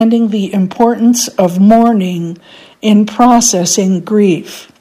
The importance of mourning in processing grief.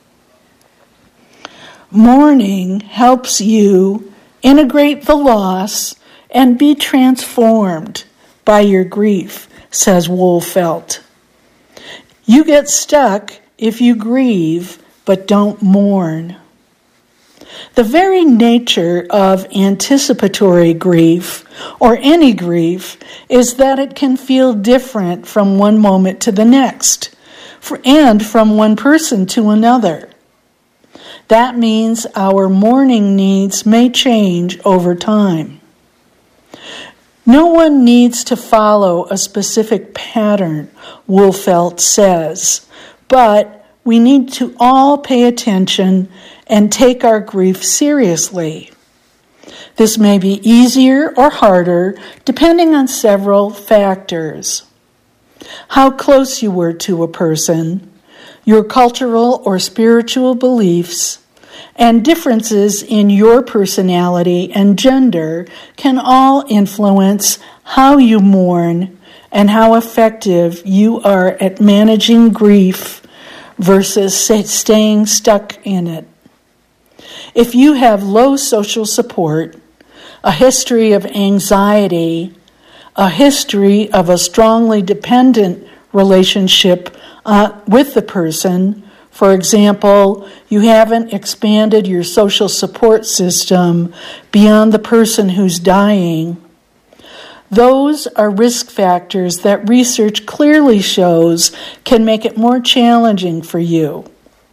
Mourning helps you integrate the loss and be transformed by your grief, says Wolfelt. You get stuck if you grieve but don't mourn. The very nature of anticipatory grief, or any grief, is that it can feel different from one moment to the next, and from one person to another. That means our mourning needs may change over time. No one needs to follow a specific pattern, Wolfelt says, but we need to all pay attention and take our grief seriously. This may be easier or harder depending on several factors. How close you were to a person, your cultural or spiritual beliefs, and differences in your personality and gender can all influence how you mourn and how effective you are at managing grief versus staying stuck in it. If you have low social support, a history of anxiety, a history of a strongly dependent relationship with the person, for example, you haven't expanded your social support system beyond the person who's dying, those are risk factors that research clearly shows can make it more challenging for you.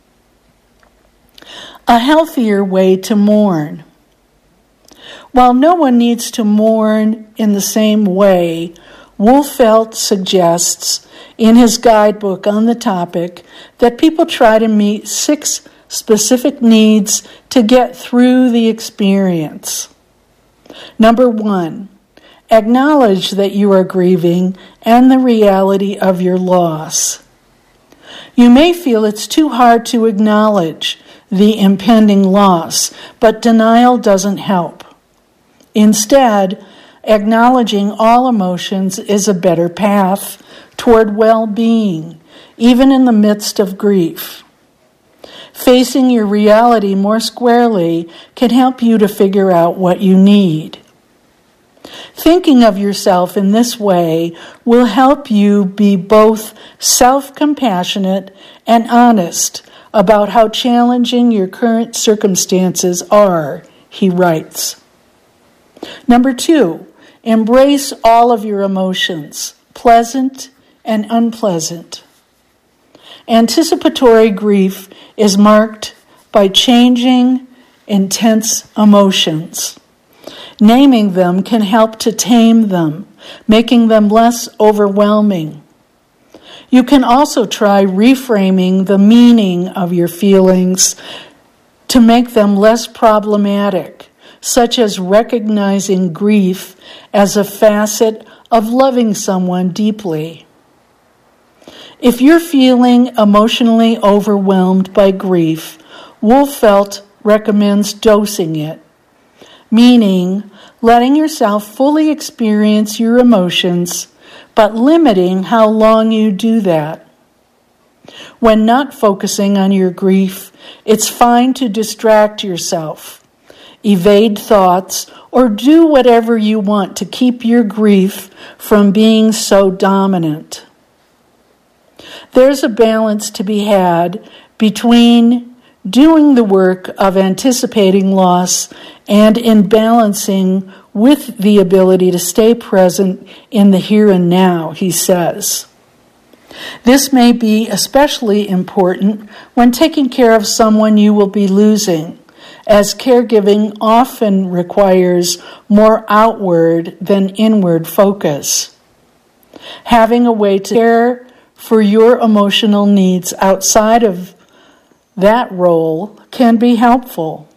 A healthier way to mourn. While no one needs to mourn in the same way, Wolfelt suggests in his guidebook on the topic that people try to meet 6 specific needs to get through the experience. Number 1, acknowledge that you are grieving and the reality of your loss. You may feel it's too hard to acknowledge the impending loss, but denial doesn't help. Instead, acknowledging all emotions is a better path toward well-being, even in the midst of grief. Facing your reality more squarely can help you to figure out what you need. Thinking of yourself in this way will help you be both self-compassionate and honest about how challenging your current circumstances are, he writes. Number 2, embrace all of your emotions, pleasant and unpleasant. Anticipatory grief is marked by changing, intense emotions. Naming them can help to tame them, making them less overwhelming. You can also try reframing the meaning of your feelings to make them less problematic, such as recognizing grief as a facet of loving someone deeply. If you're feeling emotionally overwhelmed by grief, Wolfelt recommends dosing it, meaning letting yourself fully experience your emotions, but limiting how long you do that. When not focusing on your grief, it's fine to distract yourself, evade thoughts, or do whatever you want to keep your grief from being so dominant. There's a balance to be had between doing the work of anticipating loss and in balancing with the ability to stay present in the here and now, he says. This may be especially important when taking care of someone you will be losing, as caregiving often requires more outward than inward focus. Having a way to care for your emotional needs outside of that role can be helpful.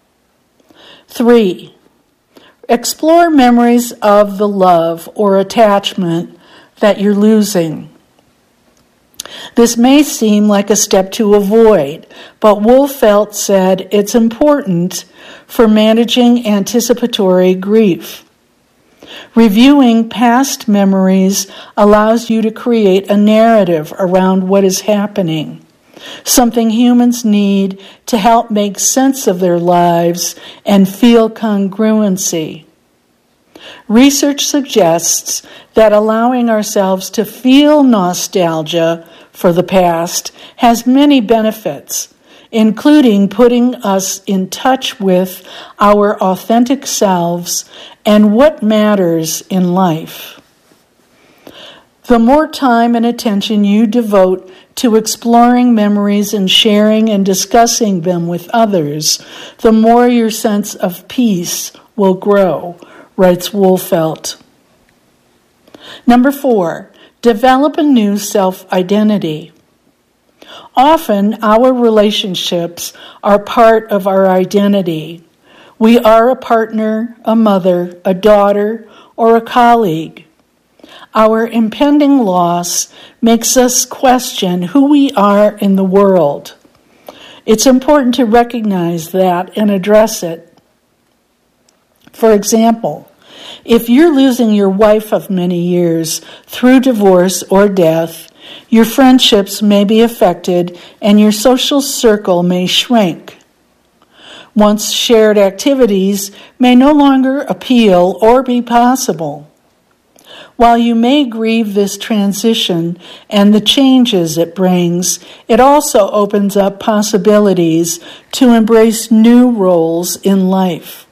3, explore memories of the love or attachment that you're losing. This may seem like a step to avoid, but Wolfelt said it's important for managing anticipatory grief. Reviewing past memories allows you to create a narrative around what is happening, something humans need to help make sense of their lives and feel congruency. Research suggests that allowing ourselves to feel nostalgia for the past has many benefits, including putting us in touch with our authentic selves and what matters in life. The more time and attention you devote to exploring memories and sharing and discussing them with others, the more your sense of peace will grow, writes Wolfelt. Number 4, develop a new self-identity. Often, our relationships are part of our identity. We are a partner, a mother, a daughter, or a colleague. Our impending loss makes us question who we are in the world. It's important to recognize that and address it. For example, if you're losing your wife of many years through divorce or death, your friendships may be affected and your social circle may shrink. Once shared activities may no longer appeal or be possible. While you may grieve this transition and the changes it brings, it also opens up possibilities to embrace new roles in life.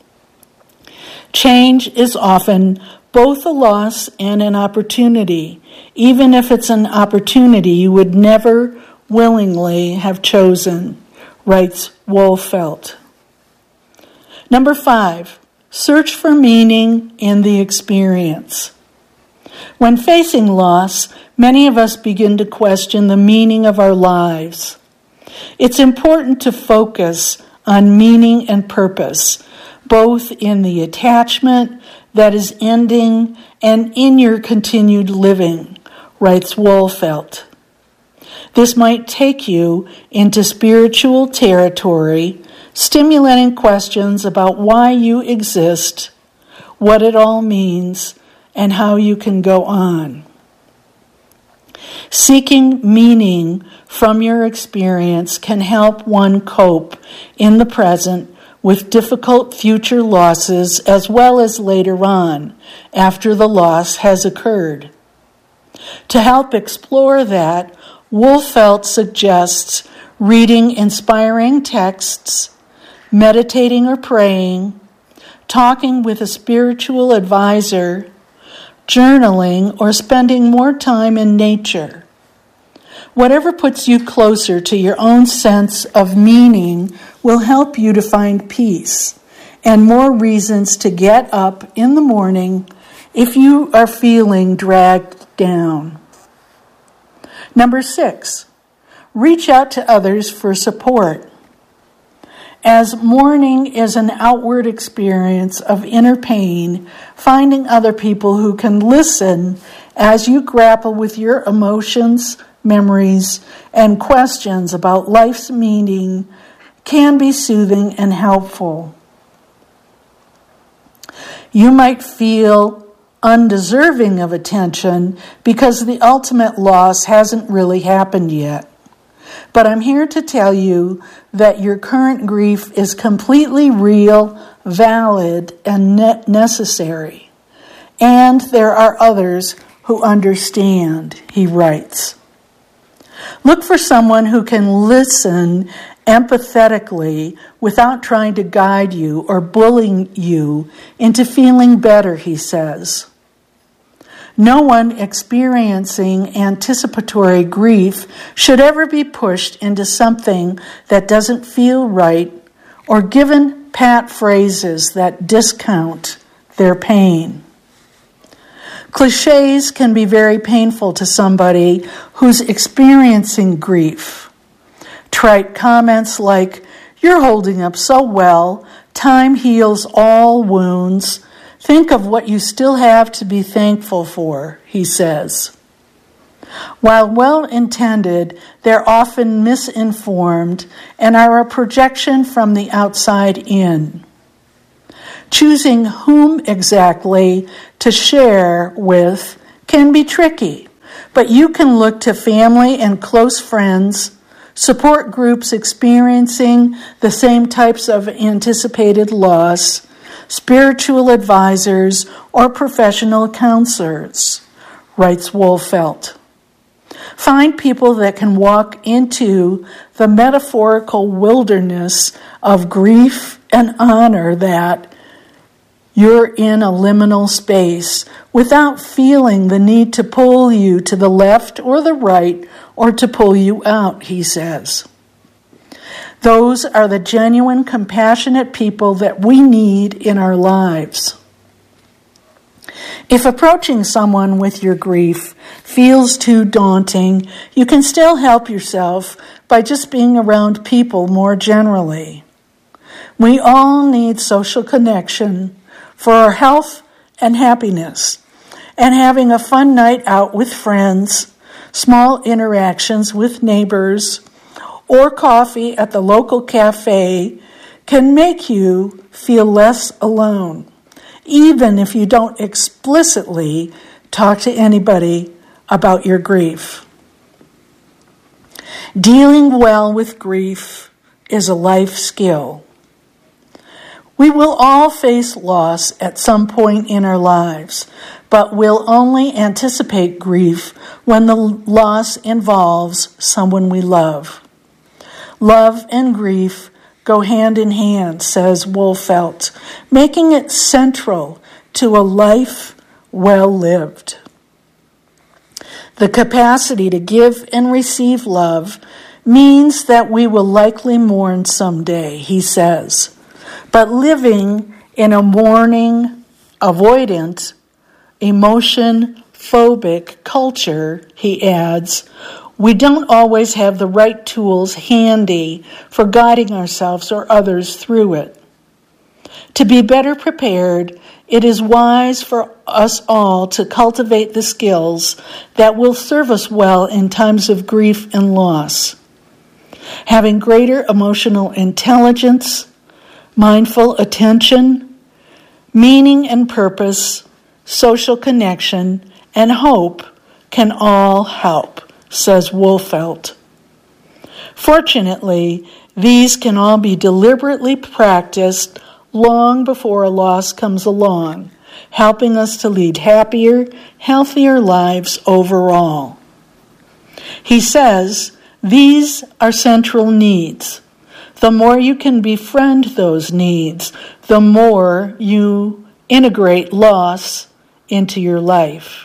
Change is often both a loss and an opportunity, even if it's an opportunity you would never willingly have chosen, writes Wolfelt. Number 5, search for meaning in the experience. When facing loss, many of us begin to question the meaning of our lives. It's important to focus on meaning and purpose, both in the attachment that is ending and in your continued living, writes Wolfelt. This might take you into spiritual territory, stimulating questions about why you exist, what it all means, and how you can go on. Seeking meaning from your experience can help one cope in the present with difficult future losses as well as later on, after the loss has occurred. To help explore that, Wolfelt suggests reading inspiring texts, meditating or praying, talking with a spiritual advisor, journaling, or spending more time in nature. Whatever puts you closer to your own sense of meaning will help you to find peace and more reasons to get up in the morning if you are feeling dragged down. Number 6, reach out to others for support. As mourning is an outward experience of inner pain, finding other people who can listen as you grapple with your emotions, memories, and questions about life's meaning can be soothing and helpful. You might feel undeserving of attention because the ultimate loss hasn't really happened yet. But I'm here to tell you that your current grief is completely real, valid, and necessary. And there are others who understand, he writes. Look for someone who can listen empathetically without trying to guide you or bullying you into feeling better, he says. No one experiencing anticipatory grief should ever be pushed into something that doesn't feel right or given pat phrases that discount their pain. Clichés can be very painful to somebody who's experiencing grief. Trite comments like, "You're holding up so well, time heals all wounds. Think of what you still have to be thankful for," he says. While well-intended, they're often misinformed and are a projection from the outside in. Choosing whom exactly to share with can be tricky, but you can look to family and close friends, support groups experiencing the same types of anticipated loss, spiritual advisors, or professional counselors, writes Wolfelt. Find people that can walk into the metaphorical wilderness of grief and honor that you're in a liminal space without feeling the need to pull you to the left or the right or to pull you out, he says. Those are the genuine, compassionate people that we need in our lives. If approaching someone with your grief feels too daunting, you can still help yourself by just being around people more generally. We all need social connection for our health and happiness, and having a fun night out with friends, small interactions with neighbors, or coffee at the local cafe can make you feel less alone, even if you don't explicitly talk to anybody about your grief. Dealing well with grief is a life skill. We will all face loss at some point in our lives, but we'll only anticipate grief when the loss involves someone we love. Love and grief go hand in hand, says Wolfelt, making it central to a life well lived. The capacity to give and receive love means that we will likely mourn someday, he says. But living in a mourning, avoidant, emotion-phobic culture, he adds, we don't always have the right tools handy for guiding ourselves or others through it. To be better prepared, it is wise for us all to cultivate the skills that will serve us well in times of grief and loss. Having greater emotional intelligence, mindful attention, meaning and purpose, social connection, and hope can all help, says Wolfelt. Fortunately, these can all be deliberately practiced long before a loss comes along, helping us to lead happier, healthier lives overall. He says these are central needs. The more you can befriend those needs, the more you integrate loss into your life.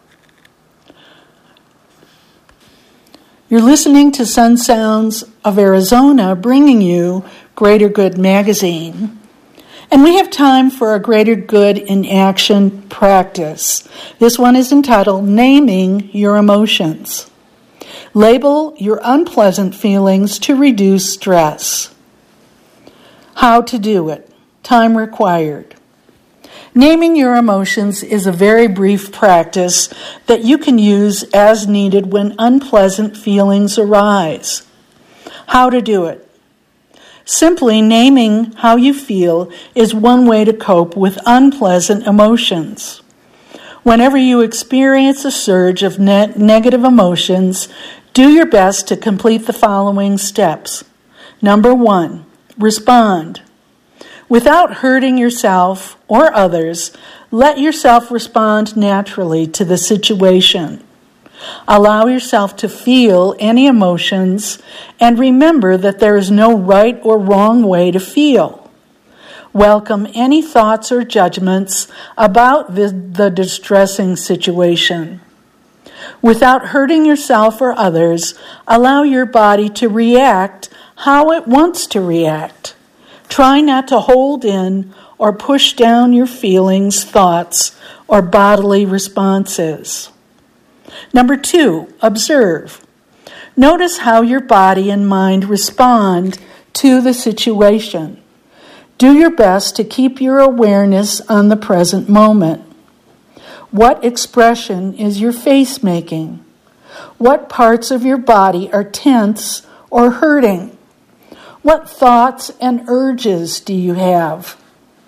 You're listening to Sun Sounds of Arizona, bringing you Greater Good Magazine. And we have time for a Greater Good in Action practice. This one is entitled Naming Your Emotions. Label your unpleasant feelings to reduce stress. How to do it. Time required. Naming your emotions is a very brief practice that you can use as needed when unpleasant feelings arise. How to do it. Simply naming how you feel is one way to cope with unpleasant emotions. Whenever you experience a surge of negative emotions, do your best to complete the following steps. Number 1, respond. Without hurting yourself or others, let yourself respond naturally to the situation. Allow yourself to feel any emotions and remember that there is no right or wrong way to feel. Welcome any thoughts or judgments about the distressing situation. Without hurting yourself or others, allow your body to react how it wants to react. Try not to hold in or push down your feelings, thoughts, or bodily responses. Number 2, observe. Notice how your body and mind respond to the situation. Do your best to keep your awareness on the present moment. What expression is your face making? What parts of your body are tense or hurting? What thoughts and urges do you have?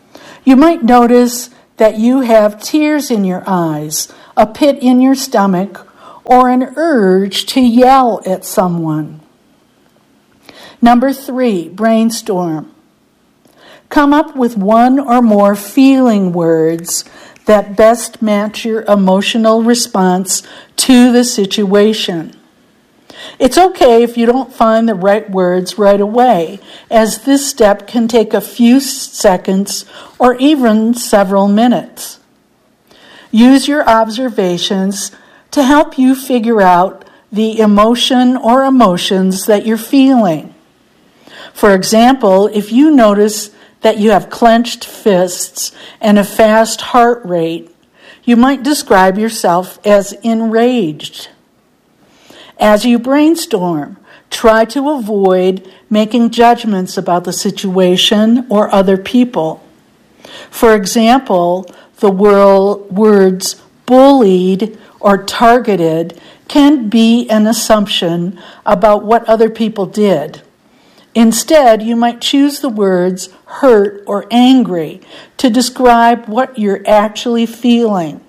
You might notice that you have tears in your eyes, a pit in your stomach, or an urge to yell at someone. Number 3, brainstorm. Come up with one or more feeling words that best match your emotional response to the situation. It's okay if you don't find the right words right away, as this step can take a few seconds or even several minutes. Use your observations to help you figure out the emotion or emotions that you're feeling. For example, if you notice that you have clenched fists and a fast heart rate, you might describe yourself as enraged. As you brainstorm, try to avoid making judgments about the situation or other people. For example, the words bullied or targeted can be an assumption about what other people did. Instead, you might choose the words hurt or angry to describe what you're actually feeling.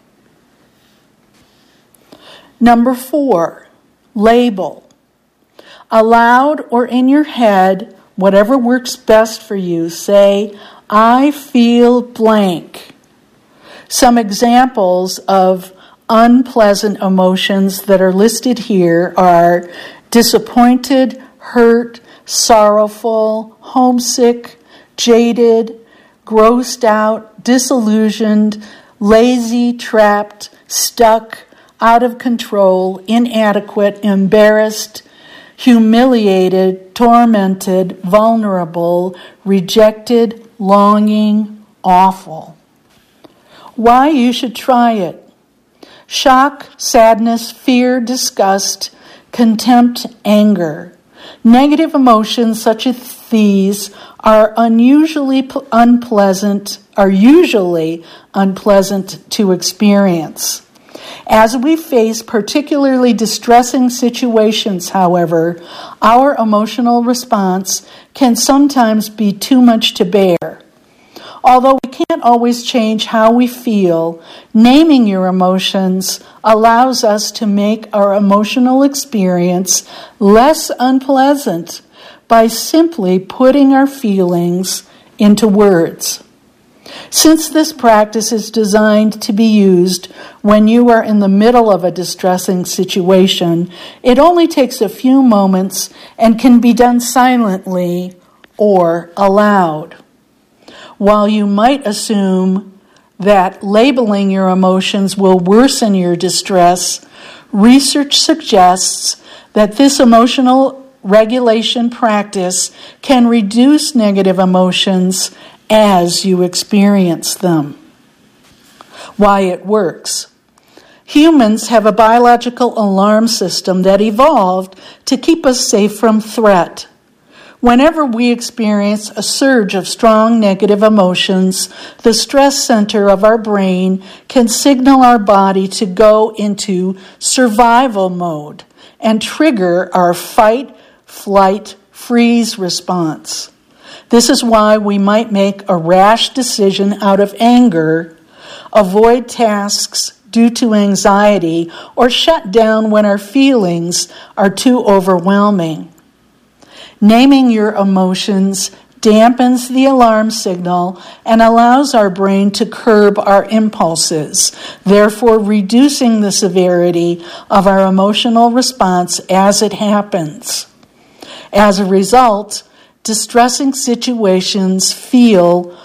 Number 4, label. Aloud or in your head, whatever works best for you, say, I feel blank. Some examples of unpleasant emotions that are listed here are disappointed, hurt, sorrowful, homesick, jaded, grossed out, disillusioned, lazy, trapped, stuck, out of control, inadequate, embarrassed, humiliated, tormented, vulnerable, rejected, longing, awful. Why you should try it. Shock, sadness, fear, disgust, contempt, anger. Negative emotions such as these are usually unpleasant to experience. As we face particularly distressing situations, however, our emotional response can sometimes be too much to bear. Although we can't always change how we feel, naming your emotions allows us to make our emotional experience less unpleasant by simply putting our feelings into words. Since this practice is designed to be used when you are in the middle of a distressing situation, it only takes a few moments and can be done silently or aloud. While you might assume that labeling your emotions will worsen your distress, research suggests that this emotional regulation practice can reduce negative emotions as you experience them. Why it works. Humans have a biological alarm system that evolved to keep us safe from threat. Whenever we experience a surge of strong negative emotions, the stress center of our brain can signal our body to go into survival mode and trigger our fight, flight, freeze response. This is why we might make a rash decision out of anger, avoid tasks due to anxiety, or shut down when our feelings are too overwhelming. Naming your emotions dampens the alarm signal and allows our brain to curb our impulses, therefore reducing the severity of our emotional response as it happens. As a result, distressing situations feel,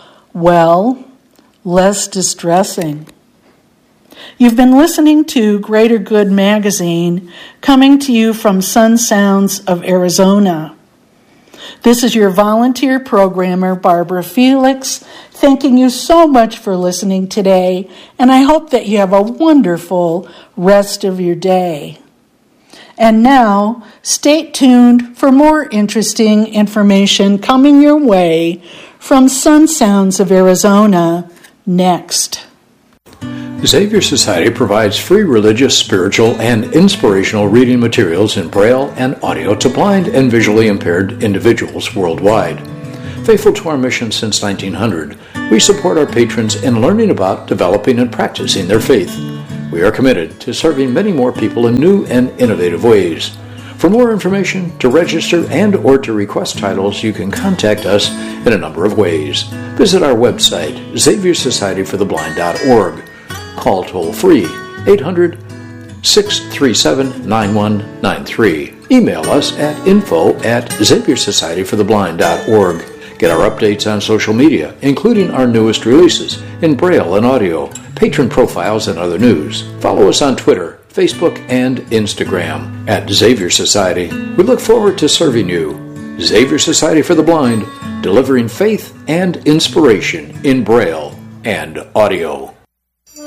less distressing. You've been listening to Greater Good Magazine, coming to you from Sun Sounds of Arizona. This is your volunteer programmer, Barbara Felix, thanking you so much for listening today, and I hope that you have a wonderful rest of your day. And now, stay tuned for more interesting information coming your way from Sun Sounds of Arizona next. The Xavier Society provides free religious, spiritual, and inspirational reading materials in Braille and audio to blind and visually impaired individuals worldwide. Faithful to our mission since 1900, we support our patrons in learning about, developing, and practicing their faith. We are committed to serving many more people in new and innovative ways. For more information, to register and or to request titles, you can contact us in a number of ways. Visit our website, XavierSocietyForTheBlind.org. Call toll-free 800-637-9193. Email us at info@XavierSocietyForTheBlind.org. Get our updates on social media, including our newest releases in Braille and audio, patron profiles, and other news. Follow us on Twitter, Facebook, and Instagram at Xavier Society. We look forward to serving you. Xavier Society for the Blind, delivering faith and inspiration in Braille and audio.